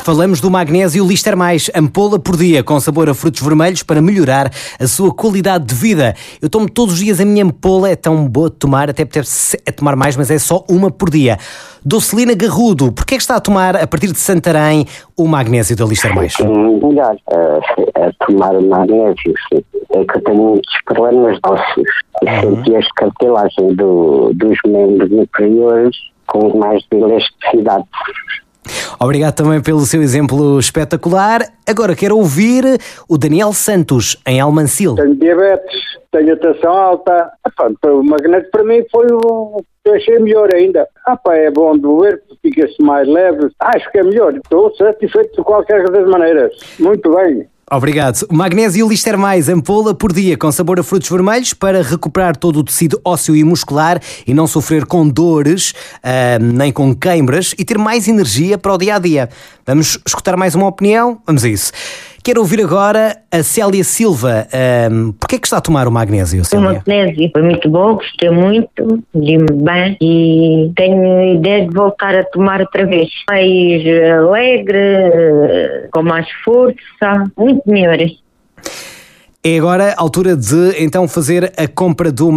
Falamos do magnésio Lister Mais, ampola por dia, com sabor a frutos vermelhos para melhorar a sua qualidade de vida. Eu tomo todos os dias a minha ampola, é tão boa de tomar, até apetece tomar mais, mas é só uma por dia. Docelina Garrudo, porquê é que está a tomar, a partir de Santarém, o magnésio da Lister Mais? Melhor a tomar o magnésio, sim. É que eu tenho muitos problemas ósseos. Senti a cartilagem dos membros inferiores com mais de elasticidade. Obrigado também pelo seu exemplo espetacular. Agora quero ouvir o Daniel Santos, em Almancil. Tenho diabetes, tenho tensão alta. O magnésio para mim foi o que eu achei melhor ainda. É bom de beber, fica-se mais leve. Acho que é melhor. Estou satisfeito de qualquer das maneiras. Muito bem. Obrigado. Magnésio Lister Mais, ampola por dia, com sabor a frutos vermelhos, para recuperar todo o tecido ósseo e muscular e não sofrer com dores, nem com queimbras, e ter mais energia para o dia-a-dia. Vamos escutar mais uma opinião? Vamos a isso. Quero ouvir agora a Célia Silva. Porquê é que está a tomar o magnésio, Célia? O magnésio foi muito bom, gostei muito, li-me bem e tenho a ideia de voltar a tomar outra vez. Mais alegre, com mais força, muito melhor. É agora a altura de então fazer a compra do